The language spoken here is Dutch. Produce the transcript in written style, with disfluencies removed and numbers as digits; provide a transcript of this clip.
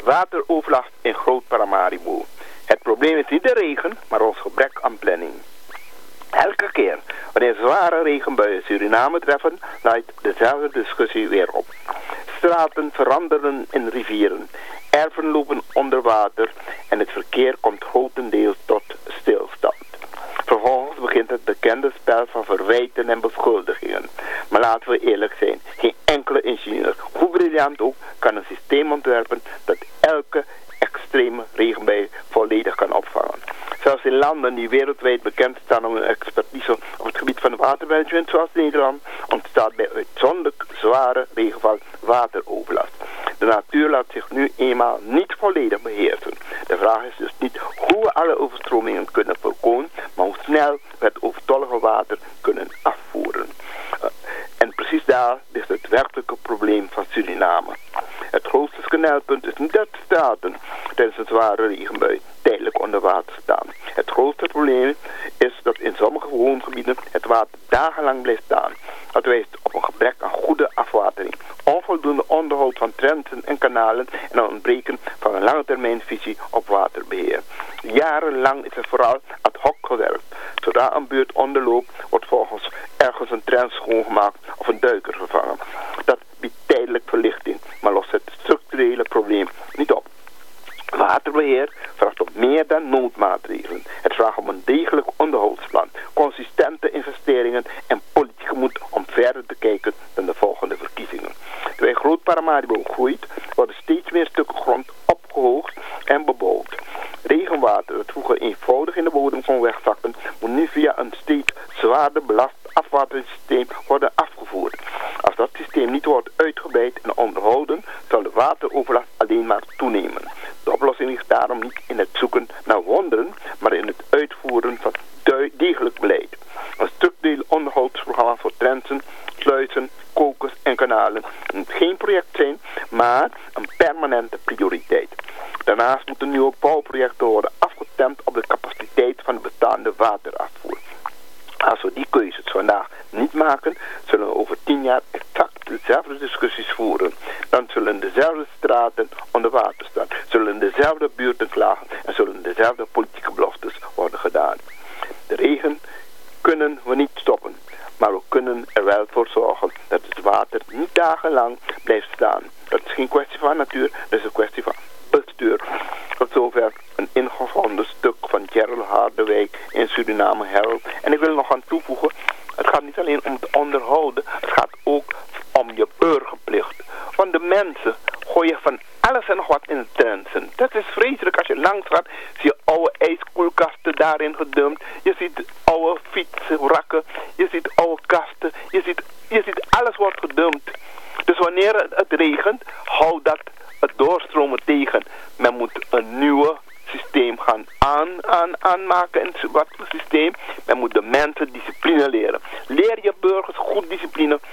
wateroverlast in Groot Paramaribo. Het probleem is niet de regen, maar ons gebrek aan planning. Elke keer wanneer zware regenbuien Suriname treffen, luidt dezelfde discussie weer op. Straten veranderen in rivieren, erven lopen onder water en het verkeer komt grotendeels tot stilstand. Vervolgens begint het bekende spel van verwijten en beschuldigingen. Maar laten we eerlijk zijn, geen enkele ingenieur, hoe briljant ook, kan een systeem ontwerpen dat elke extreme regenbui volledig kan opvangen. Zelfs in landen die wereldwijd bekend staan om hun expertise op het gebied van watermanagement, zoals Nederland, ontstaat bij uitzonderlijk zware regenval wateroverlast. De natuur laat zich nu eenmaal niet volledig beheersen. De vraag is dus niet hoe we alle overstromingen kunnen voorkomen, maar hoe snel we het overtollige water kunnen afvoeren. En precies daar ligt het werkelijke probleem van Suriname. Het grootste knelpunt is niet dat de straten tijdens een zware regenbui tijdelijk onder water staan. Het grootste probleem is dat in sommige woongebieden het water dagenlang blijft staan. Dat wijst op een gebrek aan goede afwatering, onvoldoende onderhoud van trensen en kanalen en een ontbreken van een langetermijnvisie op waterbeheer. Jarenlang is er vooral ad hoc gewerkt. Zodra een buurt onderloopt, wordt volgens ergens een trend schoongemaakt of een duiker vervangen. Dat biedt tijdelijk verlichting, maar lost het structurele probleem niet op. Waterbeheer vraagt op meer dan noodmaatregelen. Het vraagt om een degelijk onderhoudsplan, consistente investeringen en politieke moed om verder te kijken dan de volgende verkiezingen. Terwijl Groot Paramaribo groeit, worden steeds meer stukken grond opgehoogd en bebouwd. Regenwater, dat vroeger eenvoudig in de bodem kon wegzakken, moet nu via een steeds zwaarder belast afwateringssysteem worden afgevoerd. Als dat systeem niet wordt uitgebreid en onderhouden, zal de wateroverlast alleen maar toenemen. De oplossing ligt daarom niet in het zoeken naar wonderen, maar in het uitvoeren van degelijk beleid. Een structureel onderhoudsprogramma voor trensen, sluizen, kokers en kanalen moet geen project zijn, maar een permanente prioriteit. Daarnaast moeten nieuwe bouwprojecten worden afgestemd op de capaciteit van de bestaande waterafvoer. Als we die keuzes vandaag niet maken, zullen we over 10 jaar exact dezelfde discussies voeren. Dan zullen dezelfde straten onder water staan, zullen dezelfde buurten klagen en zullen dezelfde politieke beloftes worden gedaan. De regen kunnen we niet stoppen, maar we kunnen er wel voor zorgen dat het water niet dagenlang blijft staan. Dat is geen kwestie van natuur, dat is een kwestie van bestuur. Tot zover een ingevonden stuk van Gerald Harderwijk in Suriname Herald. En ik wil nog aan toevoegen, het gaat niet alleen om het onderhouden, het gaat ook om je burgerplicht. Want de mensen gooien van alles en nog wat in de trensen. Dat is vreselijk. Als je langs gaat, zie je oude ijskoelkasten daarin gedumpt. Je ziet oude fietsrakken, je ziet oude kasten, je ziet alles wordt gedumpt. Dus wanneer het regent, hou dat het doorstromen tegen. Men moet een nieuwe systeem gaan aanmaken in het systeem. Men moet de mensen discipline leren. Leer je burgers goed discipline